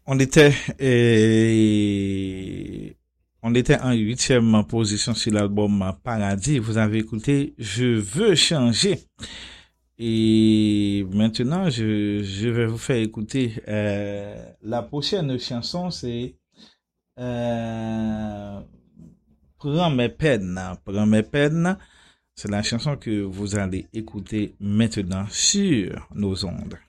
On était, on était en huitième position sur l'album Paradis. Vous avez écouté Je veux changer. Et maintenant, je vais vous faire écouter la prochaine chanson, c'est euh, Prends mes peines. Prends mes peines. C'est la chanson que vous allez écouter maintenant sur nos ondes.